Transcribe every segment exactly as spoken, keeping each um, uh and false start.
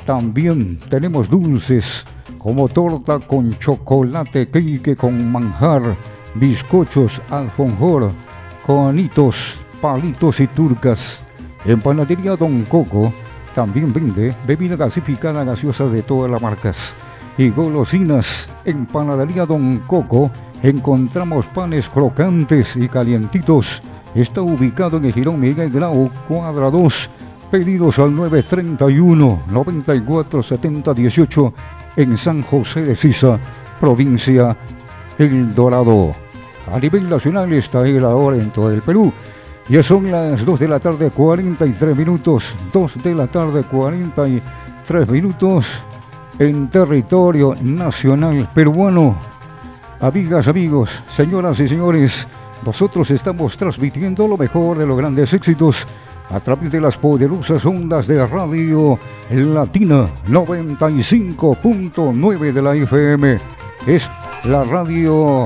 También tenemos dulces como torta con chocolate, cake con manjar, bizcochos, alfajor, conitos, palitos y turcas. En Panadería Don Coco también vende bebida gasificada, gaseosas de todas las marcas y golosinas. En Panadería Don Coco encontramos panes crocantes y calientitos. Está ubicado en el Jirón Miguel Grau, cuadra dos. Pedidos al nueve treinta y uno, noventa y cuatro, setenta, dieciocho en San José de Sisa, provincia El Dorado. A nivel nacional está el ahora en todo el Perú. Ya son las dos de la tarde, cuarenta y tres minutos. dos de la tarde, cuarenta y tres minutos en territorio nacional peruano. Amigas, amigos, señoras y señores, nosotros estamos transmitiendo lo mejor de los grandes éxitos a través de las poderosas ondas de Radio Latina noventa y cinco punto nueve de la F M. Es la radio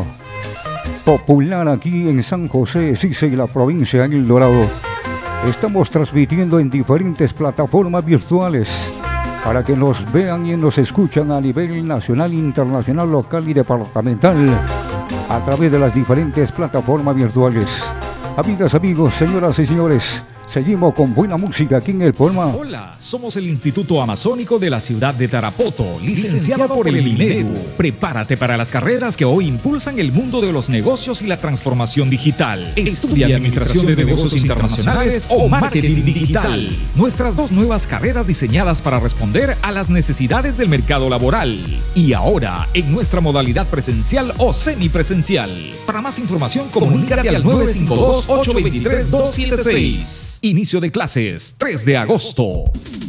popular aquí en San José, Sisa y la provincia de El Dorado. Estamos transmitiendo en diferentes plataformas virtuales para que nos vean y nos escuchan a nivel nacional, internacional, local y departamental a través de las diferentes plataformas virtuales. Amigas, amigos, señoras y señores, seguimos con buena música aquí en el programa. Hola, somos el Instituto Amazónico de la ciudad de Tarapoto, licenciado por el Minedu. Prepárate para las carreras que hoy impulsan el mundo de los negocios y la transformación digital. Estudia Administración de Negocios Internacionales o Marketing Digital. Nuestras dos nuevas carreras diseñadas para responder a las necesidades del mercado laboral. Y ahora, en nuestra modalidad presencial o semipresencial. Para más información, comunícate al nueve cinco dos, ocho dos tres, dos siete seis. Inicio de clases, tres de agosto.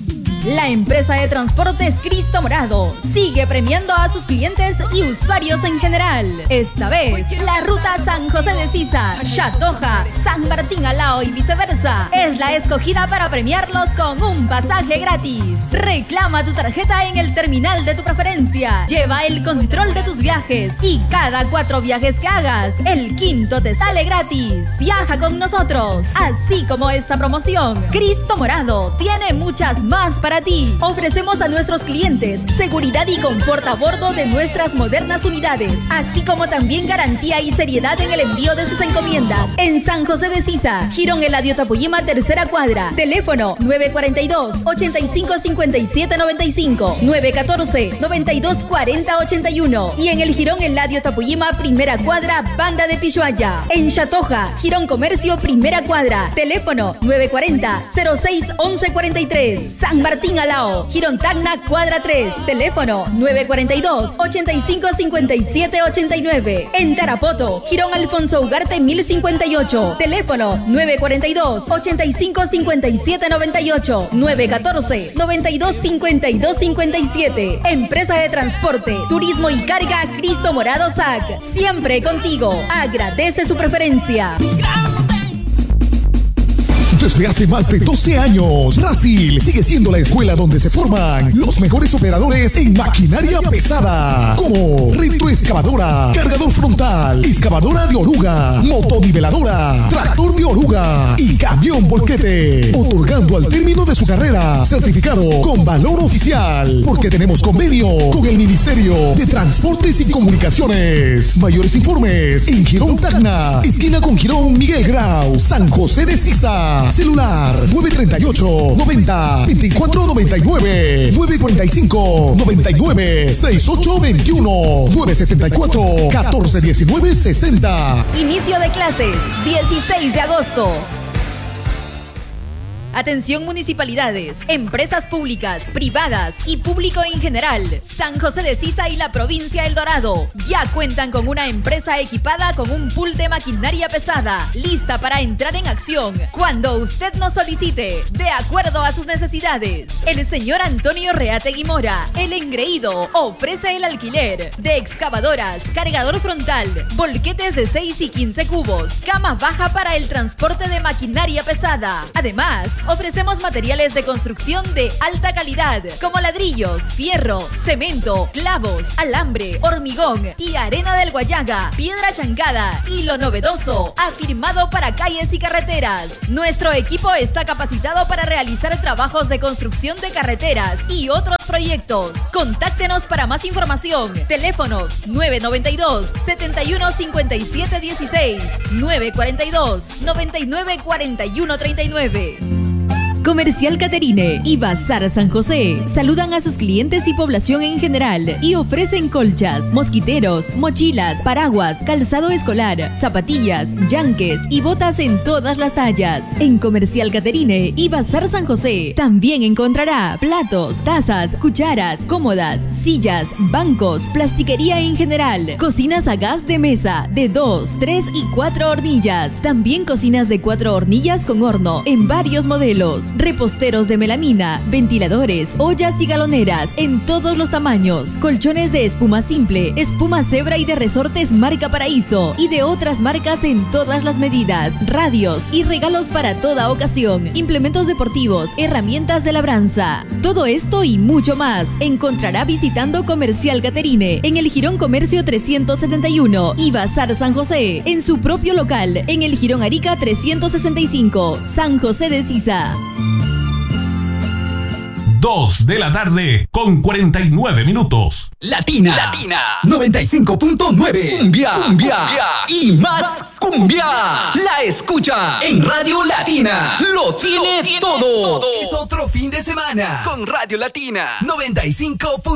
La empresa de transportes Cristo Morado sigue premiando a sus clientes y usuarios en general. Esta vez, la ruta San José de Sisa, Chatoja, San Martín Alao y viceversa es la escogida para premiarlos con un pasaje gratis. Reclama tu tarjeta en el terminal de tu preferencia. Lleva el control de tus viajes y cada cuatro viajes que hagas, el quinto te sale gratis. Viaja con nosotros. Así como esta promoción, Cristo Morado tiene muchas más para ti. Ofrecemos a nuestros clientes seguridad y confort a bordo de nuestras modernas unidades, así como también garantía y seriedad en el envío de sus encomiendas. En San José de Sisa, Jirón Eladio Tapuyima, tercera cuadra. Teléfono nueve cuatro dos, ocho cinco cinco siete nueve cinco, nueve uno cuatro, nueve dos cuatro cero ocho uno. Y en el Jirón Eladio Tapuyima, primera cuadra, Banda de Pishuaya. En Chatoja, Jirón Comercio, primera cuadra. Teléfono nueve cuatro cero, cero seis once cuarenta y tres. San Martín Alao, Jirón Tacna, cuadra tres. Teléfono nueve cuatro dos, ocho cinco cinco siete ocho nueve. En Tarapoto, Jirón Alfonso Ugarte mil cincuenta y ocho. Teléfono nueve cuatro dos, ocho cinco cinco siete nueve ocho, nueve uno cuatro, nueve dos cinco dos cinco siete. Empresa de Transporte, Turismo y Carga Cristo Morado S A C. Siempre contigo. Agradece su preferencia. Desde hace más de doce años, Rasil sigue siendo la escuela donde se forman los mejores operadores en maquinaria pesada, como retroexcavadora, cargador frontal, excavadora de oruga, motoniveladora, tractor de oruga y camión volquete, otorgando al término de su carrera certificado con valor oficial, porque tenemos convenio con el Ministerio de Transportes y Comunicaciones. Mayores informes en Jirón Tacna, esquina con Jirón Miguel Grau, San José de Sisa. Celular nueve tres ocho, noventa, veinticuatro noventa y nueve, nueve cuatro cinco, noventa y nueve, sesenta y ocho veintiuno, nueve sesenta y cuatro, catorce diecinueve sesenta. Inicio de clases, dieciséis de agosto. Atención municipalidades, empresas públicas, privadas y público en general. San José de Sisa y la provincia El Dorado ya cuentan con una empresa equipada con un pool de maquinaria pesada, lista para entrar en acción cuando usted nos solicite, de acuerdo a sus necesidades. El señor Antonio Reategui Mora, el engreído, ofrece el alquiler de excavadoras, cargador frontal, volquetes de seis y quince cubos, cama baja para el transporte de maquinaria pesada. Además, ofrecemos materiales de construcción de alta calidad, como ladrillos, fierro, cemento, clavos, alambre, hormigón y arena del Guayaga, piedra chancada y lo novedoso, afirmado para calles y carreteras. Nuestro equipo está capacitado para realizar trabajos de construcción de carreteras y otros proyectos. Contáctenos para más información. Teléfonos nueve noventa y dos, setenta y uno, cincuenta y siete dieciséis, nueve cuarenta y dos, noventa y nueve, cuarenta y uno treinta y nueve. Comercial Caterine y Bazar San José saludan a sus clientes y población en general y ofrecen colchas, mosquiteros, mochilas, paraguas, calzado escolar, zapatillas, yanques y botas en todas las tallas. En Comercial Caterine y Bazar San José también encontrará platos, tazas, cucharas, cómodas, sillas, bancos, plastiquería en general, cocinas a gas de mesa de dos, tres y cuatro hornillas. También cocinas de cuatro hornillas con horno en varios modelos. Reposteros de melamina, ventiladores, ollas y galoneras en todos los tamaños, colchones de espuma simple, espuma cebra y de resortes marca Paraíso y de otras marcas en todas las medidas, radios y regalos para toda ocasión, implementos deportivos, herramientas de labranza. Todo esto y mucho más encontrará visitando Comercial Caterine en el Jirón Comercio trescientos setenta y uno y Bazar San José en su propio local en el Jirón Arica trescientos sesenta y cinco, San José de Sisa. dos de la tarde con cuarenta y nueve minutos. Latina, Latina, noventa y cinco punto nueve. Cumbia, cumbia, cumbia y más cumbia. La escucha en Radio Latina. Lo tiene, Lo tiene todo. todo. Es otro fin de semana con Radio Latina noventa y cinco punto nueve.